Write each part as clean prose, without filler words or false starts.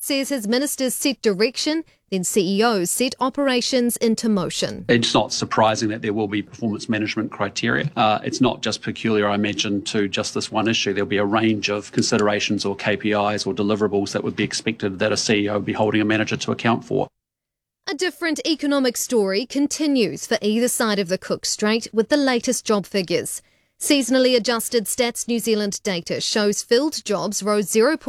says his ministers set direction, then CEOs set operations into motion. It's not surprising that there will be performance management criteria. It's not just peculiar, I imagine, to just this one issue. There'll be a range of considerations or KPIs or deliverables that would be expected that a CEO would be holding a manager to account for. A different economic story continues for either side of the Cook Strait with the latest job figures. Seasonally adjusted Stats New Zealand data shows filled jobs rose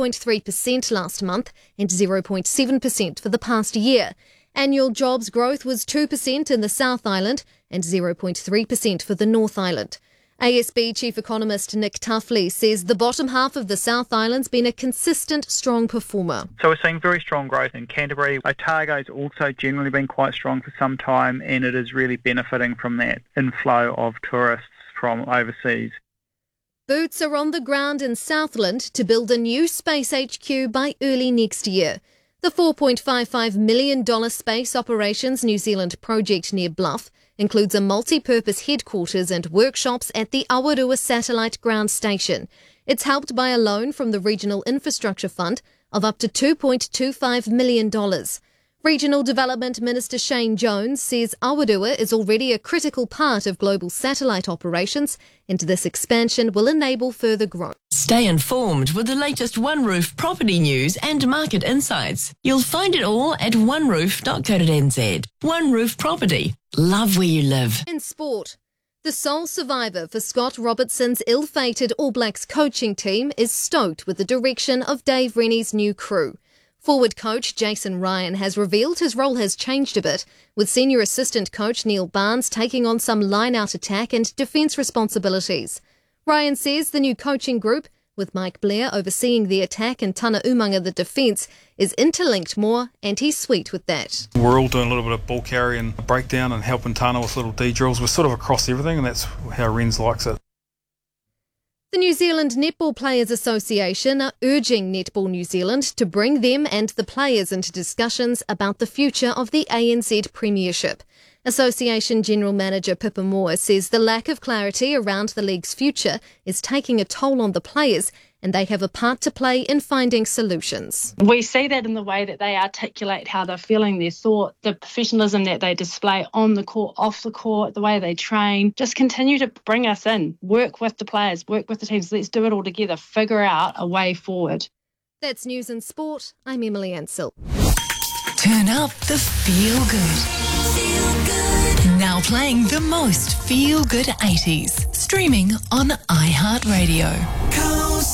0.3% last month and 0.7% for the past year. Annual jobs growth was 2% in the South Island and 0.3% for the North Island. ASB Chief Economist Nick Tuffley says the bottom half of the South Island's been a consistent, strong performer. So we're seeing very strong growth in Canterbury. Otago's also generally been quite strong for some time, and it is really benefiting from that inflow of tourists from overseas. Boots are on the ground in Southland to build a new space HQ by early next year. The $4.55 million Space Operations New Zealand project near Bluff includes a multi-purpose headquarters and workshops at the Awarua Satellite Ground Station. It's helped by a loan from the Regional Infrastructure Fund of up to $2.25 million. Regional Development Minister Shane Jones says Awarua is already a critical part of global satellite operations, and this expansion will enable further growth. Stay informed with the latest OneRoof property news and market insights. You'll find it all at oneroof.co.nz. OneRoof Property. Love where you live. In sport, the sole survivor for Scott Robertson's ill-fated All Blacks coaching team is stoked with the direction of Dave Rennie's new crew. Forward coach Jason Ryan has revealed his role has changed a bit, with senior assistant coach Neil Barnes taking on some line-out attack and defence responsibilities. Ryan says the new coaching group, with Mike Blair overseeing the attack and Tana Umanga the defence, is interlinked more, and he's sweet with that. We're all doing a little bit of ball carry and breakdown and helping Tana with little D-drills. We're sort of across everything, and that's how Renz likes it. The New Zealand Netball Players Association are urging Netball New Zealand to bring them and the players into discussions about the future of the ANZ Premiership. Association General Manager Pippa Moore says the lack of clarity around the league's future is taking a toll on the players, and they have a part to play in finding solutions. We see that in the way that they articulate how they're feeling, their thought, the professionalism that they display on the court, off the court, the way they train. Just continue to bring us in, work with the players, work with the teams. Let's do it all together, figure out a way forward. That's News and Sport. I'm Emily Ansell. Turn up the feel good. Now playing the most feel good 80s. Streaming on iHeartRadio.